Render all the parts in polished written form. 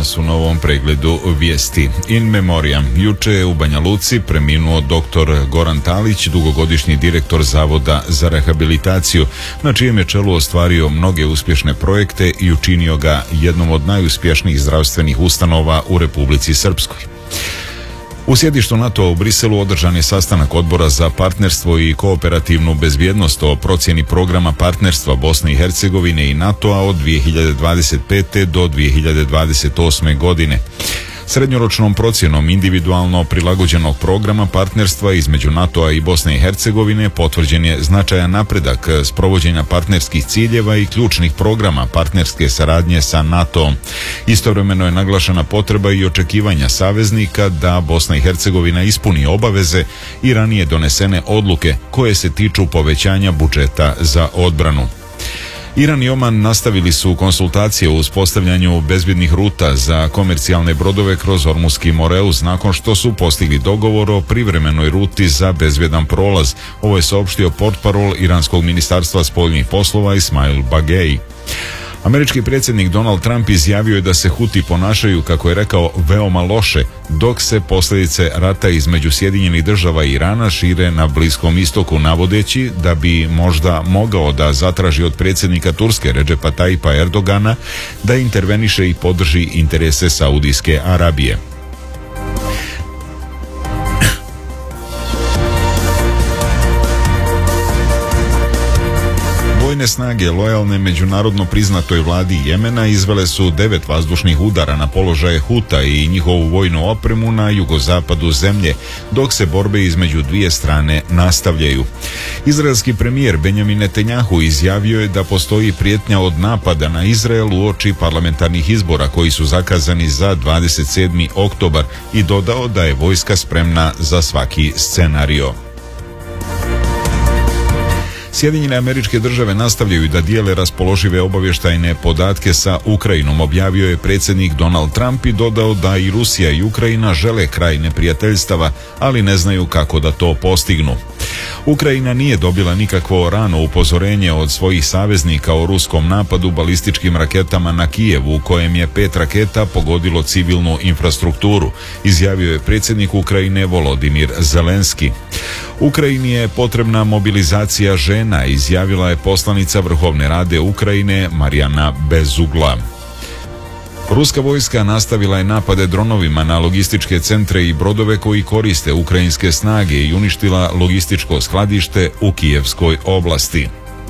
danas u novom pregledu vijesti. In memoriam. Juče je u Banja Luci preminuo dr. Goran Talić, dugogodišnji direktor Zavoda za rehabilitaciju, na čijem je čelu ostvario mnoge uspješne projekte i učinio ga jednom od najuspješnijih zdravstvenih ustanova u Republici Srpskoj. U sjedištu NATO-a u Briselu održan je sastanak Odbora za partnerstvo i kooperativnu bezbjednost o procjeni programa partnerstva Bosne i Hercegovine i NATO-a od 2025. do 2028. godine. Srednjoročnom procjenom individualno prilagođenog programa partnerstva između NATO-a i Bosne i Hercegovine potvrđen je značajan napredak sprovođenja partnerskih ciljeva i ključnih programa partnerske saradnje sa NATO-om. Istovremeno je naglašena potreba i očekivanja saveznika da Bosna i Hercegovina ispuni obaveze i ranije donesene odluke koje se tiču povećanja budžeta za odbranu. Iran i Oman nastavili su konsultacije o uspostavljanju bezbjednih ruta za komercijalne brodove kroz Ormuski Moreus nakon što su postigli dogovor o privremenoj ruti za bezbjedan prolaz. Ovo je saopštio portparol Iranskog ministarstva spoljnih poslova Ismail Bagei. Američki predsjednik Donald Trump izjavio je da se Huti ponašaju, kako je rekao, veoma loše, dok se posljedice rata između Sjedinjenih Država i Irana šire na Bliskom istoku, navodeći da bi možda mogao da zatraži od predsjednika Turske Redžepa Tayyipa Erdogana da interveniše i podrži interese Saudijske Arabije. Vojne snage lojalne međunarodno priznatoj vladi Jemena izvele su 9 vazdušnih udara na položaje Huta i njihovu vojnu opremu na jugozapadu zemlje, dok se borbe između dvije strane nastavljaju. Izraelski premijer Benjamin Netanjahu izjavio je da postoji prijetnja od napada na Izrael uoči parlamentarnih izbora koji su zakazani za 27. oktobar i dodao da je vojska spremna za svaki scenario. Sjedinjene Američke Države nastavljaju da dijele raspoložive obavještajne podatke sa Ukrajinom, objavio je predsjednik Donald Trump i dodao da i Rusija i Ukrajina žele kraj neprijateljstava, ali ne znaju kako da to postignu. Ukrajina nije dobila nikakvo rano upozorenje od svojih saveznika o ruskom napadu balističkim raketama na Kijev, u kojem je 5 raketa pogodilo civilnu infrastrukturu, izjavio je predsjednik Ukrajine Volodimir Zelenski. Ukrajini je potrebna mobilizacija žena, izjavila je poslanica Vrhovne Rade Ukrajine Marijana Bezugla. Ruska vojska nastavila je napade dronovima na logističke centre i brodove koji koriste ukrajinske snage i uništila logističko skladište u Kijevskoj oblasti.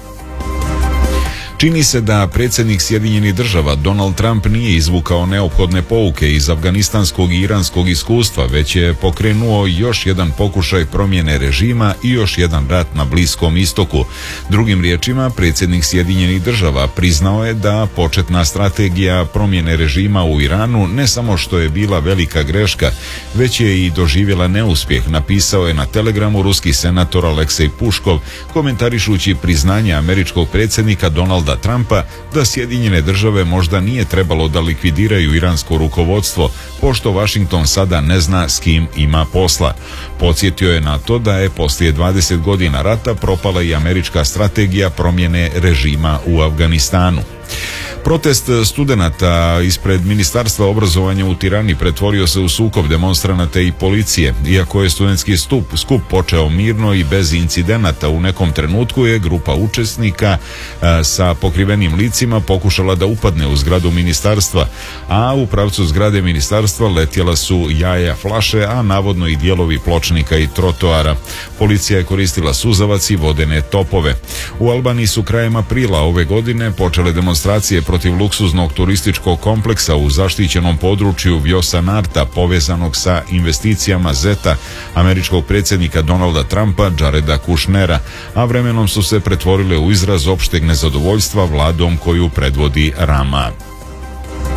Čini se da predsjednik Sjedinjenih Država Donald Trump nije izvukao neophodne pouke iz afganistanskog i iranskog iskustva, već je pokrenuo još jedan pokušaj promjene režima i još jedan rat na Bliskom istoku. Drugim riječima, predsjednik Sjedinjenih Država priznao je da početna strategija promjene režima u Iranu ne samo što je bila velika greška, već je i doživjela neuspjeh, napisao je na Telegramu ruski senator Aleksej Puškov, komentarišući priznanje američkog predsjednika Donalda Trumpa da Sjedinjene Države možda nije trebalo da likvidiraju iransko rukovodstvo, pošto Washington sada ne zna s kim ima posla. Podsjetio je na to da je poslije 20 godina rata propala i američka strategija promjene režima u Afganistanu. Protest studenata ispred Ministarstva obrazovanja u Tirani pretvorio se u sukob demonstranata i policije. Iako je studentski skup počeo mirno i bez incidenata, u nekom trenutku je grupa učesnika sa pokrivenim licima pokušala da upadne u zgradu ministarstva, a u pravcu zgrade ministarstva letjela su jaja, flaše, a navodno i dijelovi pločnika i trotoara. Policija je koristila suzavac i vodene topove. U Albaniji su krajem aprila ove godine počele demonstracije protiv luksuznog turističkog kompleksa u zaštićenom području Vjosa Narta, povezanog sa investicijama zeta američkog predsjednika Donalda Trumpa, Jareda Kushnera, a vremenom su se pretvorile u izraz opšteg nezadovoljstva vladom koju predvodi Rama.